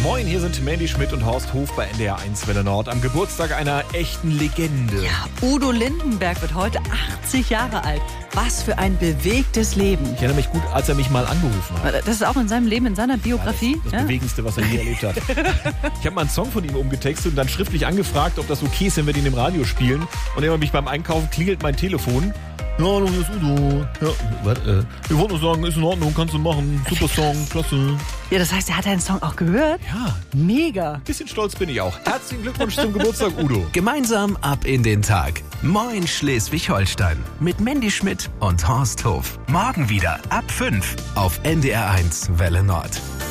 Moin, hier sind Mandy Schmidt und Horst Hof bei NDR 1 Welle Nord am Geburtstag einer echten Legende. Ja, Udo Lindenberg wird heute 80 Jahre alt. Was für ein bewegtes Leben. Ich erinnere mich gut, als er mich mal angerufen hat. Das ist auch in seinem Leben, in seiner Biografie. Das Bewegendste, was er je erlebt hat. Ich habe mal einen Song von ihm umgetextet und dann schriftlich angefragt, ob das okay ist, wenn wir den im Radio spielen. Und er mich beim Einkaufen klingelt mein Telefon. Ja, hallo, hier ist Udo. Ja, ich wollte nur sagen, ist in Ordnung, kannst du machen. Super Song, klasse. Ja, das heißt, er hat deinen Song auch gehört? Ja. Mega. Ein bisschen stolz bin ich auch. Herzlichen Glückwunsch zum Geburtstag, Udo. Gemeinsam ab in den Tag. Moin Schleswig-Holstein. Mit Mandy Schmidt und Horst Hof. Morgen wieder ab 5 auf NDR 1 Welle Nord.